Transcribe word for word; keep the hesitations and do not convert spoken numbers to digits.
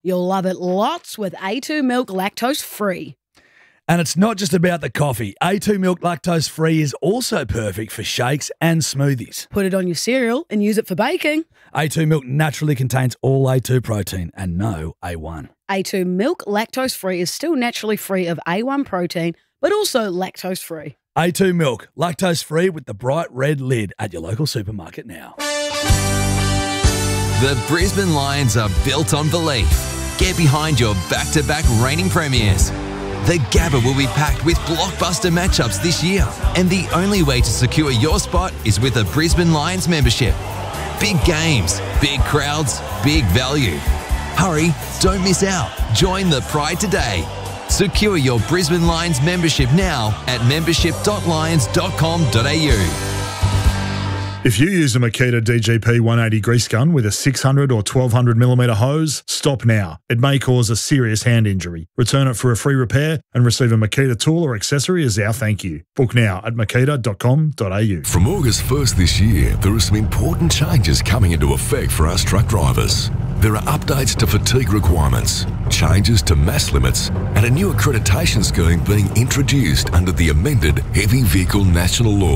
You'll love it lots with A two Milk Lactose Free. And it's not just about the coffee. A two Milk Lactose Free is also perfect for shakes and smoothies. Put it on your cereal and use it for baking. A two Milk naturally contains all A two protein and no A one. A two Milk Lactose Free is still naturally free of A one protein, but also lactose free. A two Milk, lactose free with the bright red lid at your local supermarket now. The Brisbane Lions are built on belief. Get behind your back-to-back reigning premiers. The Gabba will be packed with blockbuster matchups this year, and the only way to secure your spot is with a Brisbane Lions membership. Big games, big crowds, big value. Hurry, don't miss out. Join the Pride today. Secure your Brisbane Lions membership now at membership dot lions dot com dot a u. If you use a Makita D G P one eighty grease gun with a six hundred or twelve hundred millimetre hose, stop now. It may cause a serious hand injury. Return it for a free repair and receive a Makita tool or accessory as our thank you. Book now at makita dot com dot a u. From August first this year, there are some important changes coming into effect for us truck drivers. There are updates to fatigue requirements, changes to mass limits, and a new accreditation scheme being introduced under the amended Heavy Vehicle National Law.